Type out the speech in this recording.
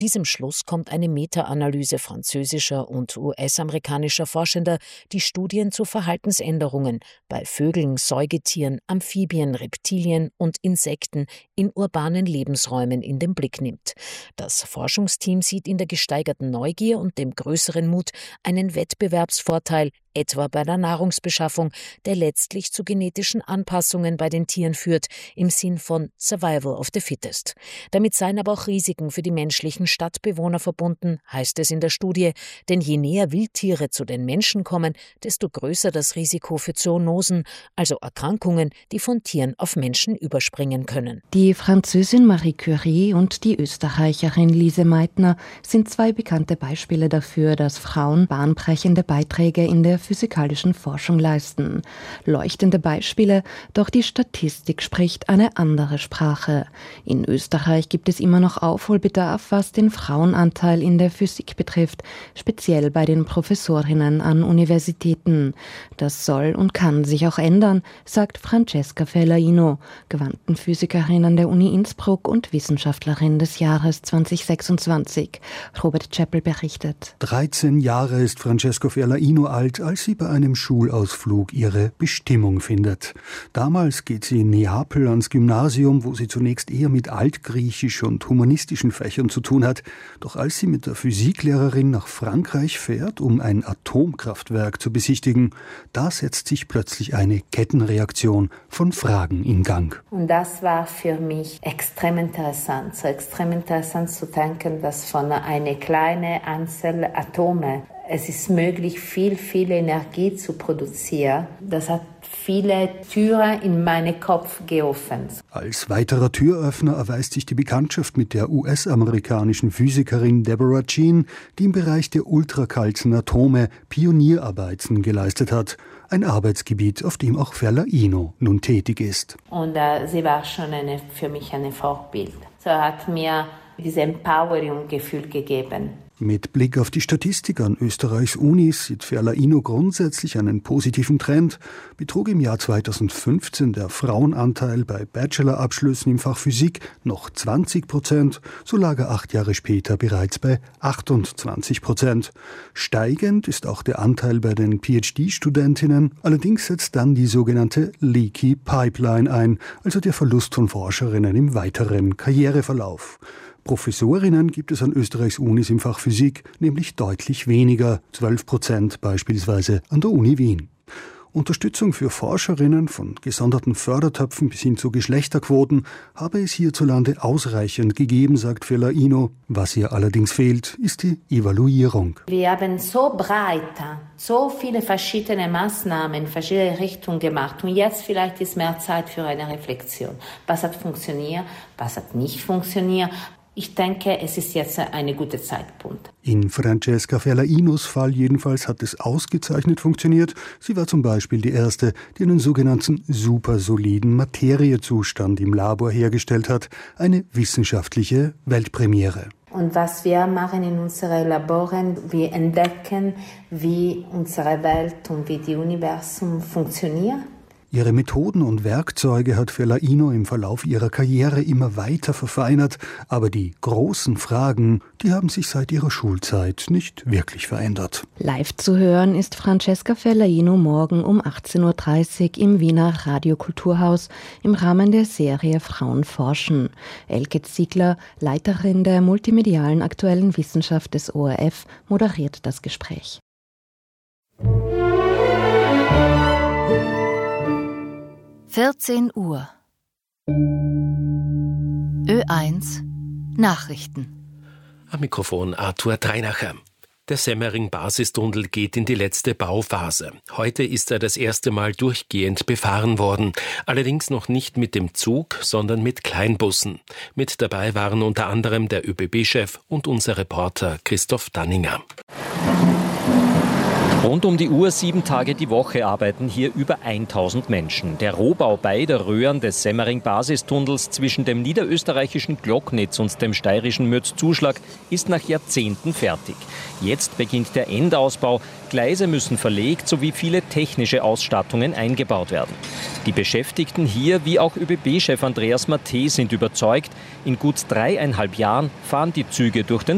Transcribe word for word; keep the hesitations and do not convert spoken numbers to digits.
Diesem Schluss kommt eine Meta-Analyse französischer und U S-amerikanischer Forschender, die Studien zu Verhaltensänderungen bei Vögeln, Säugetieren, Amphibien, Reptilien und Insekten in urbanen Lebensräumen in den Blick nimmt. Das Forschungsteam sieht in der gesteigerten Neugier und dem größeren Mut einen Wettbewerbsvorteil, etwa bei der Nahrungsbeschaffung, der letztlich zu genetischen Anpassungen bei den Tieren führt, im Sinn von Survival of the Fittest. Damit seien aber auch Risiken für die menschlichen Stadtbewohner verbunden, heißt es in der Studie, denn je näher Wildtiere zu den Menschen kommen, desto größer das Risiko für Zoonosen, also Erkrankungen, die von Tieren auf Menschen überspringen können. Die Französin Marie Curie und die Österreicherin Lise Meitner sind zwei bekannte Beispiele dafür, dass Frauen bahnbrechende Beiträge in der physikalischen Forschung leisten. Leuchtende Beispiele, doch die Statistik spricht eine andere Sprache. In Österreich gibt es immer noch Aufholbedarf, was den Frauenanteil in der Physik betrifft, speziell bei den Professorinnen an Universitäten. Das soll und kann sich auch ändern, sagt Francesca Fellaino, Quantenphysikerin an der Uni Innsbruck und Wissenschaftlerin des Jahres zweitausendsechsundzwanzig. Robert Chappell berichtet. dreizehn Jahre ist Francesca Fellaino alt, als sie bei einem Schulausflug ihre Bestimmung findet. Damals geht sie in Neapel ans Gymnasium, wo sie zunächst eher mit altgriechisch und humanistischen Fächern zu tun hat. Doch als sie mit der Physiklehrerin nach Frankreich fährt, um ein Atomkraftwerk zu besichtigen, da setzt sich plötzlich eine Kettenreaktion von Fragen in Gang. Und das war für mich extrem interessant. So extrem interessant zu denken, dass von einer kleinen Anzahl Atome es ist möglich, viel, viel Energie zu produzieren. Das hat viele Türen in meinen Kopf geöffnet. Als weiterer Türöffner erweist sich die Bekanntschaft mit der U S-amerikanischen Physikerin Deborah Jean, die im Bereich der ultrakalten Atome Pionierarbeiten geleistet hat. Ein Arbeitsgebiet, auf dem auch Fellaino nun tätig ist. Und äh, sie war schon eine, für mich ein Vorbild. So hat mir dieses Empowering-Gefühl gegeben. Mit Blick auf die Statistik an Österreichs Unis sieht Fellaino grundsätzlich einen positiven Trend. Betrug im Jahr zweitausendfünfzehn der Frauenanteil bei Bachelorabschlüssen im Fach Physik noch zwanzig Prozent, so lag er acht Jahre später bereits bei achtundzwanzig Prozent. Steigend ist auch der Anteil bei den P H D-Studentinnen, allerdings setzt dann die sogenannte Leaky Pipeline ein, also der Verlust von Forscherinnen im weiteren Karriereverlauf. Professorinnen gibt es an Österreichs Unis im Fach Physik nämlich deutlich weniger, zwölf Prozent beispielsweise an der Uni Wien. Unterstützung für Forscherinnen von gesonderten Fördertöpfen bis hin zu Geschlechterquoten habe es hierzulande ausreichend gegeben, sagt Fellaino. Was ihr allerdings fehlt, ist die Evaluierung. Wir haben so breit, so viele verschiedene Maßnahmen in verschiedene Richtungen gemacht. Und jetzt vielleicht ist mehr Zeit für eine Reflexion. Was hat funktioniert, was hat nicht funktioniert? Ich denke, es ist jetzt ein guter Zeitpunkt. In Francesca Fellainos Fall jedenfalls hat es ausgezeichnet funktioniert. Sie war zum Beispiel die erste, die einen sogenannten supersoliden Materiezustand im Labor hergestellt hat. Eine wissenschaftliche Weltpremiere. Und was wir machen in unseren Laboren, wir entdecken, wie unsere Welt und wie das Universum funktioniert. Ihre Methoden und Werkzeuge hat Fellaino im Verlauf ihrer Karriere immer weiter verfeinert, aber die großen Fragen, die haben sich seit ihrer Schulzeit nicht wirklich verändert. Live zu hören ist Francesca Fellaino morgen um achtzehn Uhr dreißig im Wiener Radiokulturhaus im Rahmen der Serie Frauen forschen. Elke Ziegler, Leiterin der multimedialen aktuellen Wissenschaft des O R F, moderiert das Gespräch. vierzehn Uhr. Ö eins Nachrichten. Am Mikrofon Arthur Dreinacher. Der Semmering-Basistunnel geht in die letzte Bauphase. Heute ist er das erste Mal durchgehend befahren worden. Allerdings noch nicht mit dem Zug, sondern mit Kleinbussen. Mit dabei waren unter anderem der ÖBB-Chef und unser Reporter Christoph Danninger. Rund um die Uhr, sieben Tage die Woche arbeiten hier über tausend Menschen. Der Rohbau beider Röhren des Semmering-Basistunnels zwischen dem niederösterreichischen Glocknitz und dem steirischen Mürzzuschlag ist nach Jahrzehnten fertig. Jetzt beginnt der Endausbau. Gleise müssen verlegt sowie viele technische Ausstattungen eingebaut werden. Die Beschäftigten hier, wie auch ÖBB-Chef Andreas Matthe, sind überzeugt, in gut dreieinhalb Jahren fahren die Züge durch den